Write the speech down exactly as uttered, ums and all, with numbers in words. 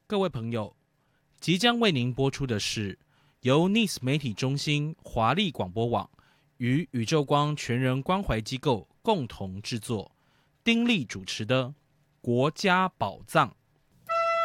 各位朋友，即将为您播出的是由 N I S 媒体中心华丽广播网与宇宙光全人关怀机构共同制作，丁力主持的《国家宝藏》。